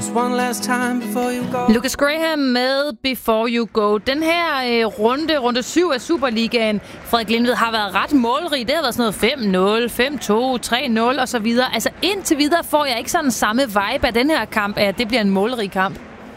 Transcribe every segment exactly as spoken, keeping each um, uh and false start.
One last time before you go. Lucas Graham med Before You Go. Den her øh, runde, runde syv af Superligaen, Frederik Lindved, har været ret målrig. Det har været sådan noget fem nul, fem to, tre nul og så videre. Altså indtil videre får jeg ikke sådan samme vibe af den her kamp, at det bliver en målrig kamp.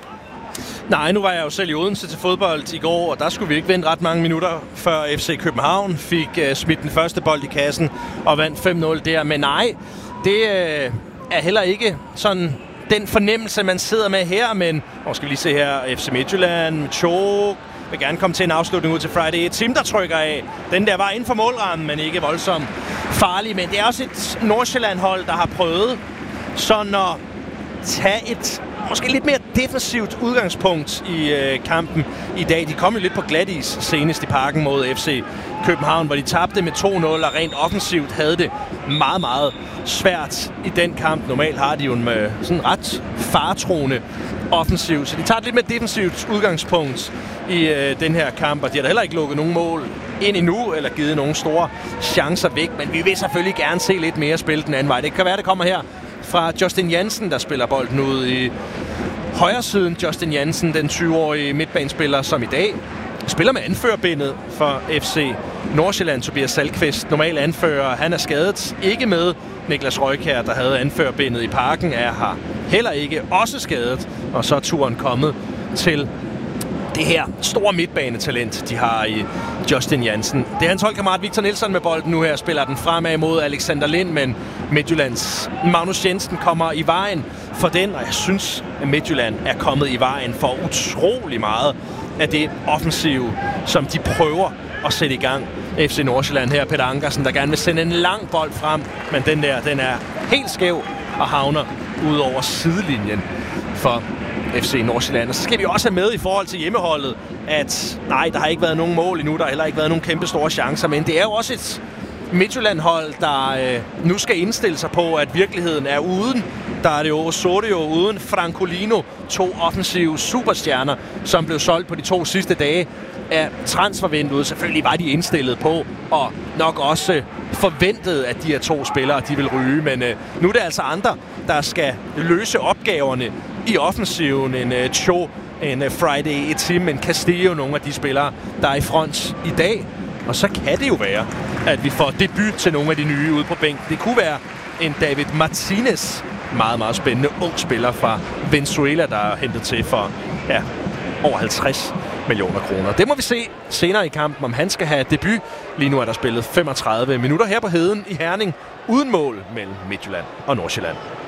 Nej, nu var jeg jo selv i Odense til fodbold i går, og der skulle vi ikke vente ret mange minutter, før F C København fik uh, smidt den første bold i kassen og vandt fem nul der. Men nej, det uh, er heller ikke sådan den fornemmelse, man sidder med her, men og skal vi lige se her, F C Midtjylland, Chok vil gerne komme til en afslutning ud til Friday. Tim, der trykker af. Den der var inden for målrammen, men ikke voldsomt farlig. Men det er også et Nordsjælland-hold, der har prøvet sådan at tage et måske lidt mere defensivt udgangspunkt i øh, kampen i dag. De kom jo lidt på glatis senest i Parken mod F C København, hvor de tabte med to nul, og rent offensivt havde det meget, meget svært i den kamp. Normalt har de jo en øh, sådan ret faretroende offensiv, så de tager et lidt mere defensivt udgangspunkt i øh, den her kamp, og de har da heller ikke lukket nogen mål ind endnu, eller givet nogle store chancer væk, men vi vil selvfølgelig gerne se lidt mere spil den anden vej. Det kan være, det kommer her fra Justin Jansen, der spiller bolden ud i højre siden. Justin Jansen, den tyve-årige midtbanespiller, som i dag spiller med anførerbindet for F C Nordsjælland. Tobias Salkvist, normal anfører, han er skadet. Ikke med Niklas Røykjær, der havde anførerbindet i Parken, er her heller ikke også skadet. Og så er turen kommet til det her store midtbanetalent, de har i Justin Jansen. Det er hans holdkammerat Victor Nielsen med bolden nu her, spiller den fremad mod Alexander Lind, men Midtjyllands Magnus Jensen kommer i vejen for den, og jeg synes, at Midtjylland er kommet i vejen for utrolig meget af det offensive, som de prøver at sætte i gang. F C Nordsjælland her, Peter Ankersen, der gerne vil sende en lang bold frem, men den der, den er helt skæv og havner ud over sidelinjen for F C Nordsjælland. Og så skal vi også have med i forhold til hjemmeholdet, at nej, der har ikke været nogen mål endnu, der har heller ikke været nogen kæmpe store chancer, men det er jo også et Midtjylland-hold, der øh, nu skal indstille sig på, at virkeligheden er uden Dario Osorio, uden Francolino, to offensive superstjerner, som blev solgt på de to sidste dage af transfervinduet. Selvfølgelig var de indstillet på, og nok også forventet, at de her to spillere, de vil ryge, men øh, nu er det altså andre, der skal løse opgaverne i offensiven, en uh, Cho, en uh, Friday, et Tim, en Castillo, nogle af de spillere, der er i front i dag. Og så kan det jo være, at vi får debut til nogle af de nye ude på bænken. Det kunne være en David Martinez, meget, meget spændende ung spiller fra Venezuela, der er hentet til for ja, over halvtreds millioner kroner. Det må vi se senere i kampen, om han skal have debut. Lige nu er der spillet femogtredive minutter her på Heden i Herning, uden mål mellem Midtjylland og Nordsjælland.